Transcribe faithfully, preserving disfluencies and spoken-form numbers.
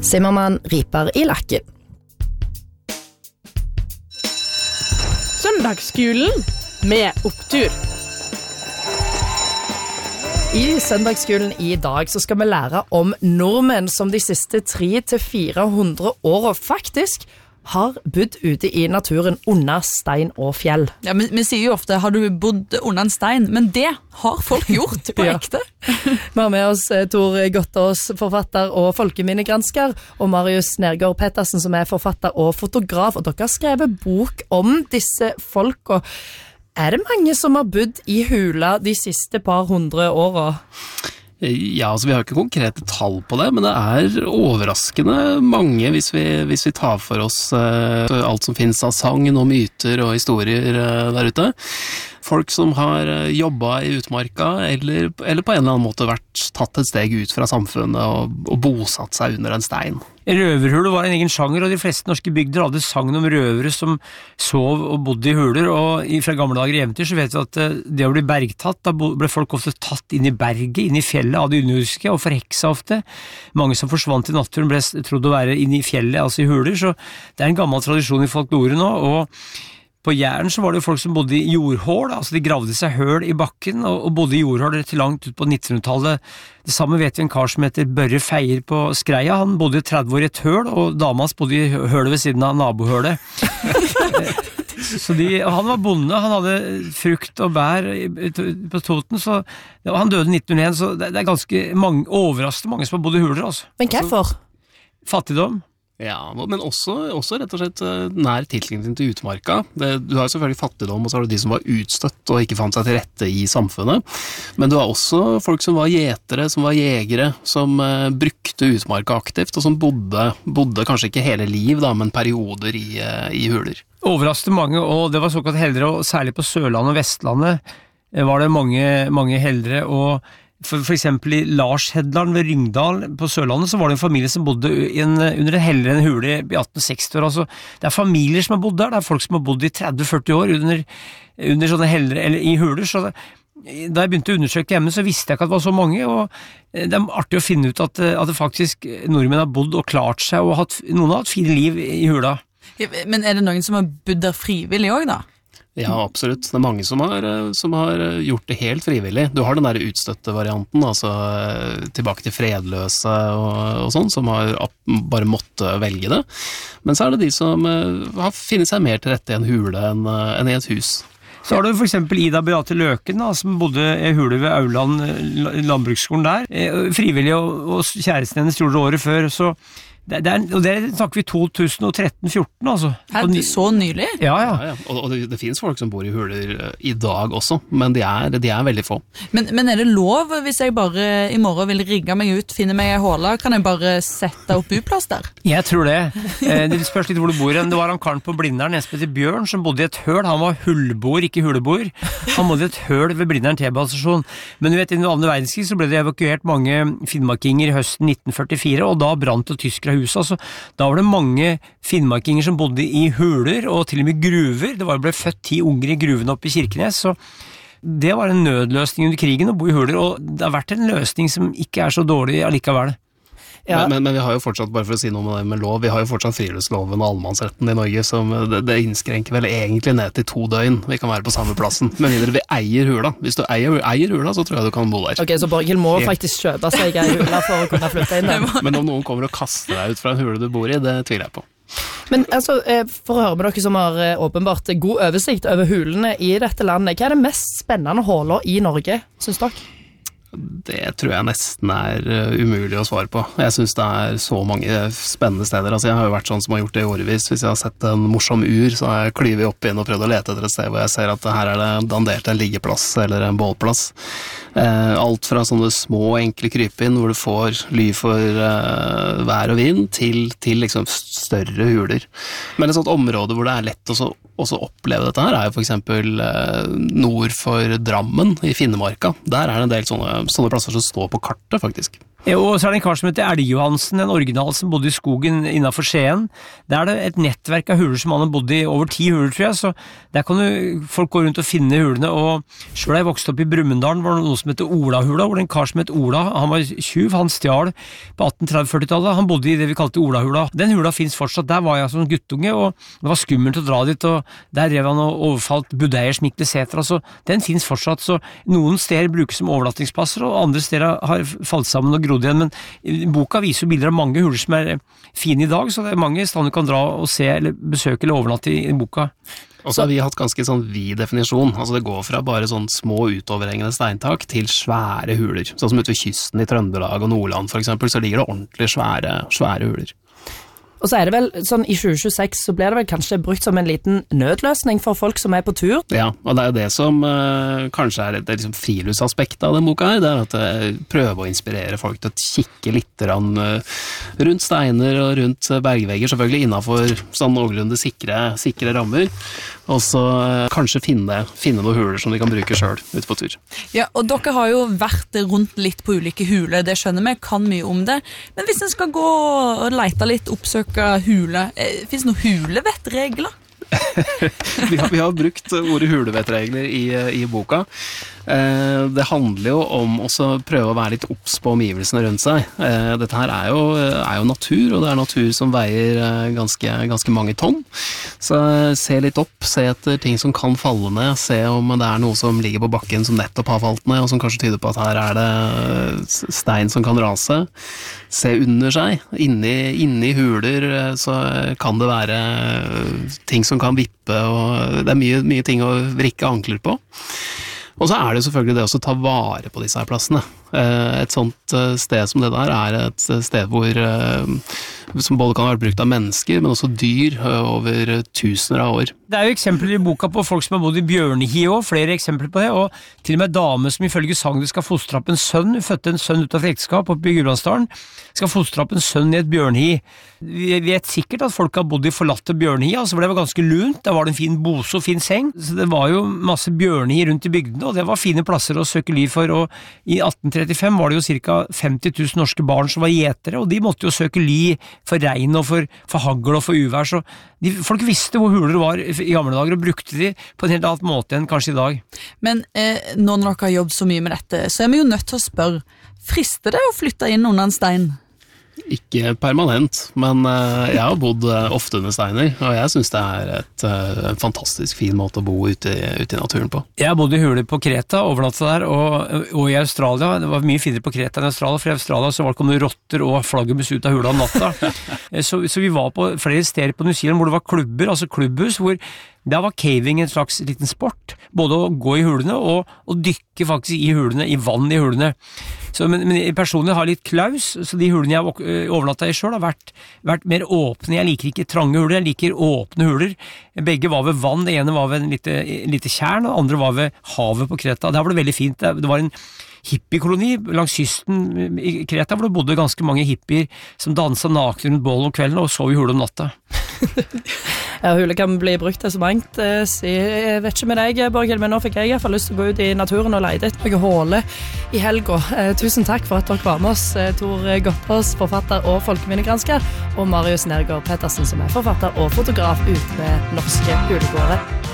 Zimmermann riper i lakken. Søndagsskolen med opptur. I søndagsskolen i dag så skal vi lære om nordmenn som de siste tre til fire hundre årene faktisk har bodd ute i naturen under stein og fjell. Ja, men vi sier jo ofte, har du bodd under en stein? Men det har folk gjort på ekte. Vi har med oss Tor Gottaas, forfatter og folkeminnegransker, og Marius Nergård Pettersen, som er forfatter og fotograf, og dere har skrevet bok om disse folka. Er det mange som har bodd i hula de siste par hundre årene? Ja, altså vi har ikke konkrete tall på det, men det er overraskende mange hvis vi, hvis vi tar for oss uh, alt som finnes av sagn og myter og historier uh, der ute. Folk som har uh, jobbet i utmarka, eller, eller på en eller annen måte vært tatt et steg ut fra samfunnet og, og bosatt seg under en stein. Røverhule var en egen sjanger, og de fleste norske bygder hadde sagn om røvere som sov og bodde i huler, og fra gamle dager i eventyr så vet vi at det å bli bergtatt, da ble folk ofte tatt inn i berget, inn i fjellet av de underjordiske, og forheksa ofte. Mange som forsvant i naturen ble trodd å være inne i fjellet, altså i huler, så det er en gammel tradisjon i folklore nå, og på Jæren så var det jo folk som bodde i jordhål, altså de gravde seg høl i bakken og, og bodde i jordhål til langt ut på nittenhundretallet. Det samme vet vi en kar som heter Børre Feier på Skreia. Han bodde i tretti år i et høl, og dama hans bodde i hølet ved siden av nabohølet. Så de, han var bonde, han hadde frukt og bær på Toten, så han døde i nitten null én, så det, det er ganske mange, overraskende mange som har bodd i huler, altså. Men hvorfor? Fattigdom. Ja, men også, også rett og slett nær tilknytning til utmarka. Det, du har selvfølgelig fattigdom, og så har du de som var utstøtt og ikke fant seg til rette i samfunnet. Men du har også folk som var gjetere, som var jegere, som uh, brukte utmarka aktivt, og som bodde, bodde kanskje ikke hele liv, da, men perioder i, uh, i huler. Overraskende mange, og det var såkalt heldre, og særlig på Sørlandet og Vestlandet var det mange, mange heldre, og For, for eksempel i Lars Hedland ved Ryngdal på Sørlandet så var det en familie som bodde i en, under en heller en hule i atten seksti år. Altså, det er familier som har bodd der, det er folk som har bodd i tretti til førti år under, under sånne heller, eller i huler. Så det, da jeg begynte å undersøke hjemme så visste jeg ikke at det var så mange, og det er artig å finne ut at, at det faktisk nordmenn har bodd og klart seg, og hatt, noen har hatt fire liv i hula. Ja, men er det noen som har bodd der frivillig også da? Ja, absolutt. Det er mange som har, som har gjort det helt frivillig. Du har den der utstøtte varianten, altså tilbake til fredløse og, og sånn, som har bare måttet velge det. Men så er det de som har finnet seg mer til rette i en hule enn, enn i et hus. Så har du for eksempel Ida Beate Løken, da, som bodde i hule ved Auland landbruksskolen der. Frivillig og, og kjæresten hennes gjorde det året før, så Det, det er, og det snakker vi to tusen og tretten fjorten, altså. Er det så nylig? Ja, ja. ja, ja. Og, og det, det finnes folk som bor i huler i dag også, men de er, de er veldig få. Men, men er det lov hvis jeg bare i morgen vil rigge meg ut, finne meg i håla, kan jeg bare sette opp uplass der? Jeg tror det. Det spørs litt hvor du bor. Det var han karen på Blindern, en som heter Bjørn, som bodde i et høl. Han var hullboer, ikke huleboer. Han bodde i et høl ved Blindern T-basestasjon. Men du vet, i den andre verdenskrig så ble det evakuert mange finnmarkinger i høsten nitten førtifire, og da brant det tyskere huset. Altså, da var det mange finnmarkinger som bodde i huler og til og med gruver. Det var, ble født ti unger i gruven oppe i Kirkenes, så det var en nødløsning under krigen å bo i huler, og det har vært en løsning som ikke er så dårlig allikevel. Ja. Men, men, men vi har jo fortsatt, bare for å si noe med det med lov, vi har jo fortsatt friluftsloven og allemannsretten i Norge, som det, det innskrenker vel egentlig ned til to døgn vi kan være på samme plassen, men videre vi eier hula. Hvis du eier, eier hula, så tror jeg du kan bo der. Ok, så Borghild må faktisk kjøpe seg ei hula for å kunne flytte inn der. Men om noen kommer og kaster deg ut fra en hule du bor i, det tviler jeg på. Men altså, for å høre med dere som har åpenbart god oversikt over hulene i dette landet, hva er det mest spennende hålet i Norge, synes dere? Det tror jeg nesten er umulig å svare på. Jeg synes det er så mange spennende steder. Altså, jeg har jo vært sånn som har gjort det i årevis. Hvis jeg har sett en morsom ur, så har jeg klyvet opp inn og prøvd å lete etter et sted hvor jeg ser at her er det dandert en liggeplass eller en bålplass. Eh, alt fra sånne små, enkle krypinn hvor du får ly for eh, vær og vind, til, til liksom større huler. Men et sånt område hvor det er lett å så også oppleve dette her er jo for eksempel eh, nord for Drammen i Finnmarka. Der er det en del sånne, sånne plasser som står på kartet faktisk. Og så er det en kar som heter Elg-Johansen, en original som bodde i skogen innenfor Skien. Der er det et nettverk av huler som han har bodd i, over ti huler, tror jeg, så der kan jo folk gå rundt og finne hulene, og selv da jeg vokste opp i Brumunddalen var det noe som heter Ola-hula, hvor det en kar som het Ola, han var tjuv, han stjal på atten tretti-førti-tallet, han bodde i det vi kalte Ola-hula. Den hula finnes fortsatt, der var jeg som guttunge, og det var skummelt å dra dit, og der rev han og overfalt budeier, smikle seter, altså, den finnes fortsatt, så noen steder brukes som overnattingsplasser, og andre steder har falt sammen og grodd igjen, men boka viser jo bilder av mange huler som er fine i dag, så det er mange steder du kan dra og se, eller besøke, eller overnatte i, i boka. Og så har vi hatt ganske sånn vid definisjon, altså det går fra bare sånn små utoverhengende steintak til svære huler, sånn som ute ved kysten i Trøndelag og Nordland for eksempel, så ligger det ordentlig svære, svære huler. Og så er det vel, sånn i tjue tjueseks så ble det vel kanskje brukt som en liten nødløsning for folk som er på tur? Ja, og det er jo det som uh, kanskje er det liksom friluftsaspektet av den boka her, det er at jeg prøver å inspirere folk til å kikke litt rann, uh, rundt steiner og rundt bergvegger, selvfølgelig innenfor sånn noenlunde sikre, sikre rammer, og så uh, kanskje finne, finne noen huler som de kan bruke selv ute på tur. Ja, og dere har jo vært rundt litt på ulike huler, det skjønner vi, kan mye om det, men hvis en skal gå og lete litt, oppsøke hule. Finnes det noen hulevettregler? vi, har, vi har brukt ordet hulevettregler i, i boka. Eh, det handler jo om også prøve å være litt obs på omgivelsene rundt seg. Eh, dette her er jo, er jo natur, og det er natur som veier eh, ganske, ganske mange tonn. Så eh, se litt opp, se etter ting som kan falle ned, se om det er noe som ligger på bakken som nettopp har falt ned, og som kanskje tyder på at her er det stein som kan rase. Se under seg, inni, inni huler så kan det være ting som kan vippe, og det er mye, mye ting å vrikke ankler på. Og så er det selvfølgelig det også å ta vare på disse her plassene. Et sånt sted som det der er et sted hvor, som både kan ha vært brukt av mennesker, men også dyr over tusener av år. Det er jo eksempler i boka på folk som har bodd i bjørnehi også, flere eksempler på det, og til og med dame som ifølge Sagnet skal fostre opp en sønn, fødte en sønn ut av ekteskap oppe i Gudbrandsdalen, skal fostre opp en sønn i et bjørnehi. Vi vet sikkert at folk har bodd i forlatte bjørnehi, altså for det var ganske lunt, der var det en fin bose og fin seng, så det var jo masse bjørnehi rundt i bygdene, og det var fine plasser å søke ly for, og i atten trettifem var det jo ca. femti tusen norske barn som var gjetere, og de måtte jo søke ly for regn og for, for hagl og for uvær, så de, folk visste hvor huler var i gamle dager, og brukte de på en helt annen måte enn kanskje i dag. Men eh, nå når dere har jobbet så mye med dette, så er vi jo nødt til å spørre, frister det å flytte inn under en stein? Ikke permanent, men uh, jeg har bodd uh, ofte under steiner, og jeg synes det er et, uh, en fantastisk fin måte å bo ute i, ute i naturen på. Jeg har bodd i huler på Kreta, overnattet der, og, og i Australia, det var mye finere på Kreta enn Australia, for i Australia så var det kommet rotter og flaggermus ut av hula om natta. så, så vi var på flere steder på New Zealand hvor det var klubber, altså klubbhus, hvor da var caving en slags liten sport, både å gå i hulene og, og dykke faktisk i hulene, i vann i hulene. Så, men, men personlig har litt klaus, så de hulene jeg har overnattet i selv har vært, vært mer åpne. Jeg liker ikke trange huler, jeg liker åpne huler. Begge var ved vann, det ene var ved en lite, lite tjern, og det andre var ved havet på Kreta. Der var det veldig fint, det var en hippiekoloni langs kysten i Kreta, hvor det bodde ganske mange hippier som danset nakne rundt bålen om kvelden og sov i hule om natta. Ja, hule kan bli brukt til så mangt. Jeg vet ikke med deg, Borghild, men nå fikk jeg i hvert fall lyst til å gå ut i naturen og lete etter noen håle i helga. Tusen takk for at dere var med oss, Tor Gottaas, forfatter og folkeminnegransker, og Marius Nergård Pettersen, som er forfatter og fotograf ute ved norske hulegårder.